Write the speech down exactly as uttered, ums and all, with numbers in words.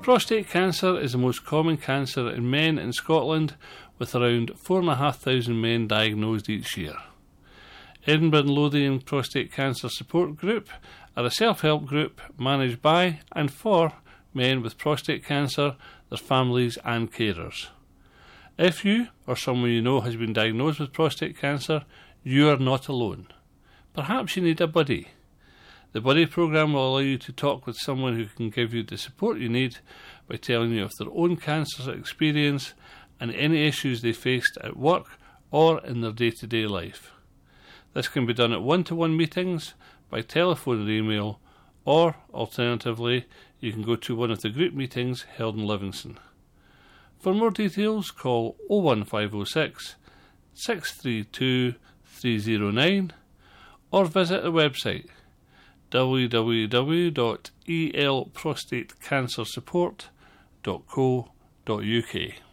Prostate cancer is the most common cancer in men in Scotland, with around four thousand five hundred men diagnosed each year. Edinburgh and Lothian Prostate Cancer Support Group are a self-help group managed by and for men with prostate cancer, their families and carers. If you or someone you know has been diagnosed with prostate cancer, you are not alone. Perhaps you need a buddy. The Buddy Programme will allow you to talk with someone who can give you the support you need by telling you of their own cancer experience and any issues they faced at work or in their day-to-day life. This can be done at one-to-one meetings, by telephone or email, or, alternatively, you can go to one of the group meetings held in Livingston. For more details, call oh one five oh six, six three two, three oh nine or visit the website w w w dot e l prostate cancer support dot co dot u k.